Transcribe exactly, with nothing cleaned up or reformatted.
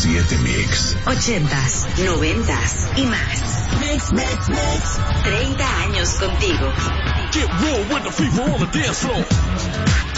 siete Mix. Ochentas, noventas y más. Mix, mix, mix. Treinta años contigo. Get raw with the fever on the dance floor.